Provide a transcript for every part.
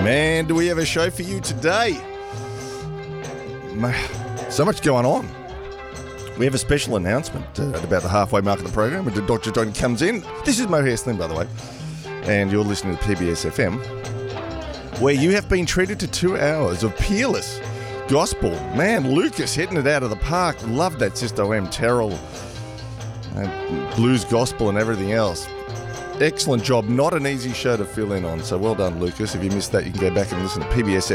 Man, do we have a show for you today? So much going on. We have a special announcement at about the halfway mark of the program when Dr. Johnny comes in. This is Mohair Slim, by the way, and you're listening to PBS FM, where you have been treated to 2 hours of peerless gospel. Man, Lucas hitting it out of the park. Loved that Sister O.M. Terrell, blues gospel and everything else. Excellent job. Not an easy show to fill in on, so well done, Lucas. If you missed that, you can go back and listen to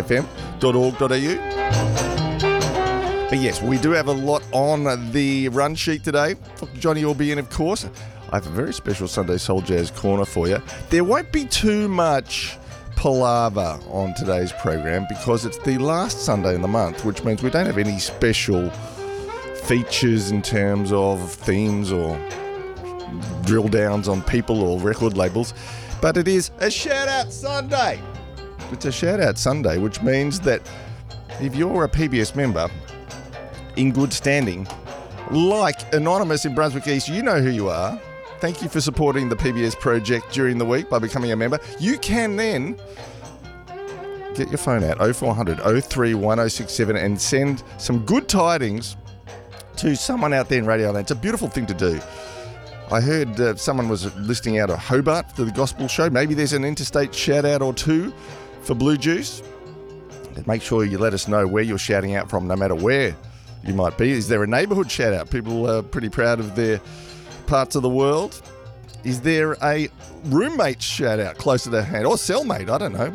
pbsfm.org.au. But yes, we do have a lot on the run sheet today. Dr. Johnny will be in, of course. I have a very special Sunday Soul Jazz corner for you. There won't be too much palaver on today's program because it's the last Sunday in the month, which means we don't have any special features in terms of themes or drill downs on people or record labels, but it is a shout out Sunday. It's a shout out Sunday, which means that if you're a PBS member in good standing, like Anonymous in Brunswick East, you know who you are. Thank you for supporting the PBS project during the week by becoming a member. You can then get your phone out, 0400 03 1067, and send some good tidings to someone out there in Radio Land. It's a beautiful thing to do. I heard someone was listing out of Hobart for the gospel show. Maybe there's an interstate shout out or two for Blue Juice. Make sure you let us know where you're shouting out from, no matter where you might be. Is there a neighbourhood shout out? People are pretty proud of their parts of the world. Is there a roommate shout out closer to hand? Or cellmate, I don't know.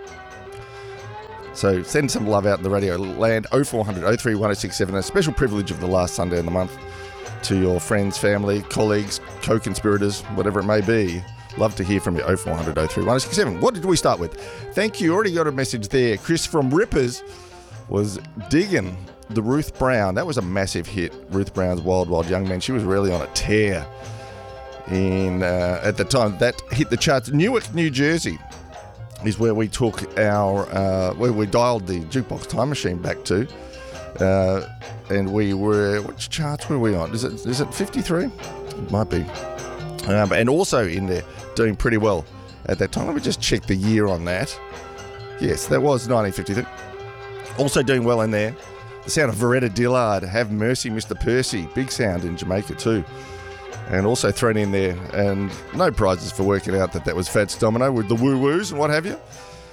So send some love out in the Radio Land, 0400 03 1067, a special privilege of the last Sunday in the month, to your friends, family, colleagues, co-conspirators, whatever it may be. Love to hear from you, 0400 03 1067. What did we start with? Thank you. Already got a message there. Chris from Rippers was digging the Ruth Brown. That was a massive hit, Ruth Brown's Wild Wild Young Man. She was really on a tear at the time. That hit the charts. Newark, New Jersey is where we took where we dialed the jukebox time machine back to. And we were, which charts were we on? Is it 53? It might be. And also in there, doing pretty well at that time. Let me just check the year on that. Yes, that was 1953. Also doing well in there, the sound of Veretta Dillard, Have Mercy, Mr. Percy. Big sound in Jamaica too. And also thrown in there, and no prizes for working out that was Fats Domino with the woo-woos and what have you.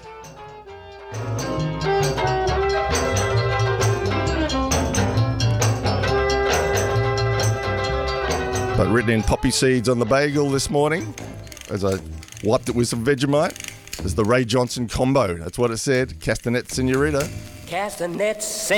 But written in poppy seeds on the bagel this morning, as I wiped it with some Vegemite, is the Ray Johnson combo. That's what it said. Castanet Senorita. Castanet